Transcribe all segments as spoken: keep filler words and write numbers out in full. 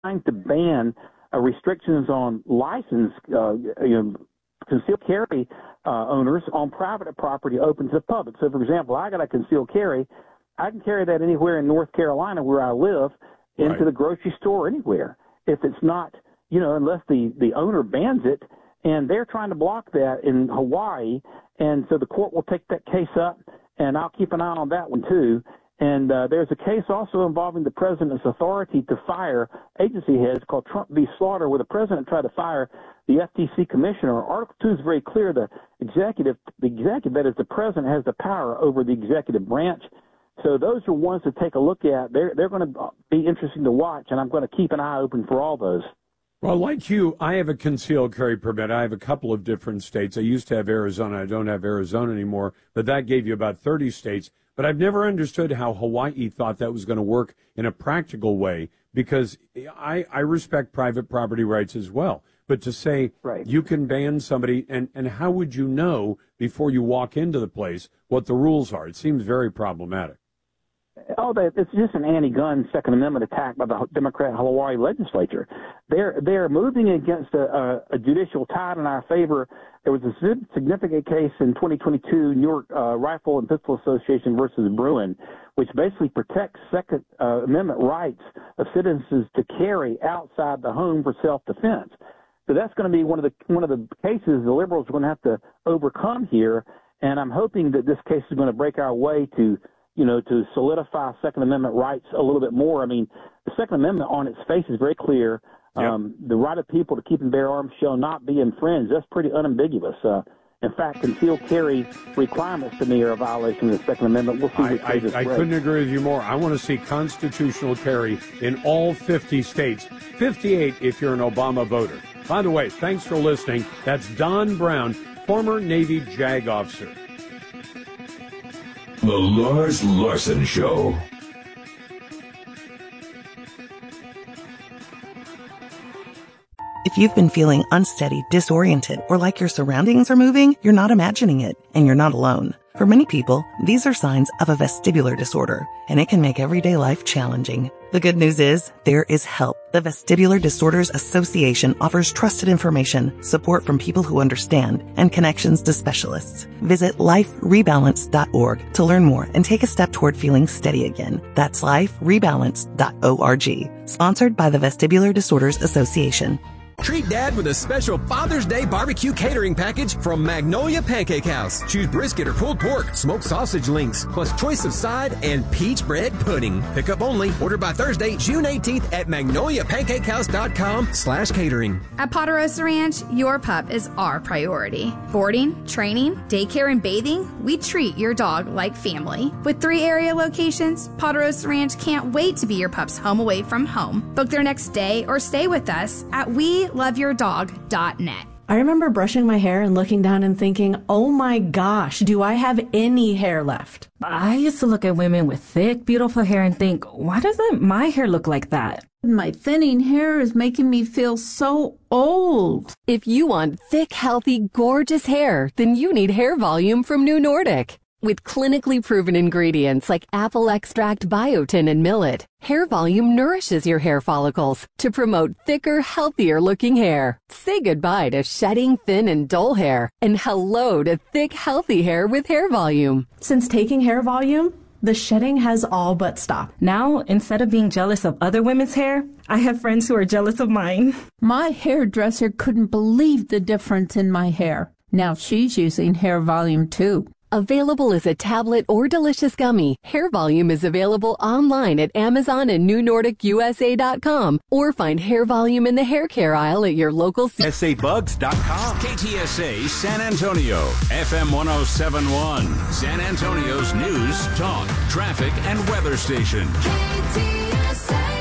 trying to ban uh, restrictions on license, uh, you know, concealed carry uh, owners on private property open to the public. So, for example, I got a concealed carry. I can carry that anywhere in North Carolina where I live, into right. the grocery store, anywhere. If it's not, you know, unless the, the owner bans it, and they're trying to block that in Hawaii, and so the court will take that case up, and I'll keep an eye on that one too. And uh, there's a case also involving the president's authority to fire agency heads called Trump v. Slaughter, where the president tried to fire the F T C commissioner. Article two is very clear. The executive, the executive, that is, the president has the power over the executive branch. So those are ones to take a look at. They're they're going to be interesting to watch, and I'm going to keep an eye open for all those. Well, like you, I have a concealed carry permit. I have a couple of different states. I used to have Arizona. I don't have Arizona anymore, but that gave you about thirty states. But I've never understood how Hawaii thought that was going to work in a practical way, because I, I respect private property rights as well. But to say right. you can ban somebody, and, and how would you know before you walk into the place what the rules are? It seems very problematic. Oh, it's just an anti-gun Second Amendment attack by the Democrat Hawaii legislature. They're they're moving against a, a, a judicial tide in our favor. There was a significant case in twenty twenty-two, New York uh, Rifle and Pistol Association versus Bruin, which basically protects Second uh, Amendment rights of citizens to carry outside the home for self-defense. So that's going to be one of the one of the cases the liberals are going to have to overcome here. And I'm hoping that this case is going to break our way to, you know, to solidify Second Amendment rights a little bit more. I mean, the Second Amendment on its face is very clear. Yep. Um, the right of people to keep and bear arms shall not be infringed. That's pretty unambiguous. Uh, in fact, concealed carry requirements to me are a violation of the Second Amendment. We'll see I, what I, I couldn't agree with you more. I want to see constitutional carry in all fifty states, fifty-eight if you're an Obama voter. By the way, thanks for listening. That's Don Brown, former Navy JAG officer. The Lars Larson Show. If you've been feeling unsteady, disoriented, or like your surroundings are moving, you're not imagining it, and you're not alone. For many people, these are signs of a vestibular disorder, and it can make everyday life challenging. The good news is, there is help. The Vestibular Disorders Association offers trusted information, support from people who understand, and connections to specialists. Visit life rebalance dot org to learn more and take a step toward feeling steady again. That's life rebalance dot org. Sponsored by the Vestibular Disorders Association. Treat Dad with a special Father's Day barbecue catering package from Magnolia Pancake House. Choose brisket or pulled pork, smoked sausage links, plus choice of side and peach bread pudding. Pick up only. Order by Thursday, June eighteenth at magnolia pancake house dot com slash catering. At Ponderosa Ranch, your pup is our priority. Boarding, training, daycare, and bathing, we treat your dog like family. With three area locations, Ponderosa Ranch can't wait to be your pup's home away from home. Book their next day or stay with us at we love your dog dot net. I remember brushing my hair and looking down and thinking, oh my gosh, do I have any hair left? I used to look at women with thick, beautiful hair and think, why doesn't my hair look like that? My thinning hair is making me feel so old. If you want thick, healthy, gorgeous hair, then you need Hair Volume from New Nordic. With clinically proven ingredients like apple extract, biotin, and millet, Hair Volume nourishes your hair follicles to promote thicker, healthier-looking hair. Say goodbye to shedding, thin, and dull hair, and hello to thick, healthy hair with Hair Volume. Since taking Hair Volume, the shedding has all but stopped. Now, instead of being jealous of other women's hair, I have friends who are jealous of mine. My hairdresser couldn't believe the difference in my hair. Now she's using Hair Volume too. Available as a tablet or delicious gummy, Hair Volume is available online at Amazon and new nordic u s a dot com, or find Hair Volume in the hair care aisle at your local C- S A bugs dot com. K T S A San Antonio, F M one oh seven point one, San Antonio's news, talk, traffic, and weather station. K T S A.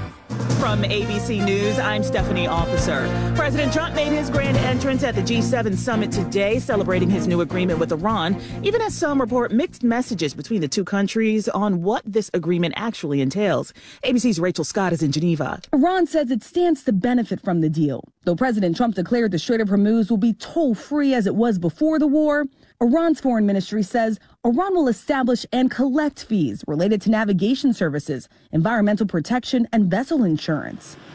From A B C News, I'm Stephanie Officer. President Trump made his grand entrance at the G seven summit today, celebrating his new agreement with Iran, even as some report mixed messages between the two countries on what this agreement actually entails. A B C's Rachel Scott is in Geneva. Iran says it stands to benefit from the deal. Though President Trump declared the Strait of Hormuz will be toll-free as it was before the war, Iran's foreign ministry says Iran will establish and collect fees related to navigation services, environmental protection, and vessel insurance.